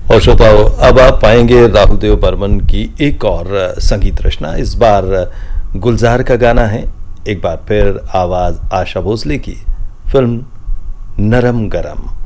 और श्रोताओं, अब आप पाएंगे राहुल देव बर्मन की एक और संगीत रचना। इस बार गुलजार का गाना है। एक बार फिर आवाज आशा भोसले की, फिल्म नरम गरम।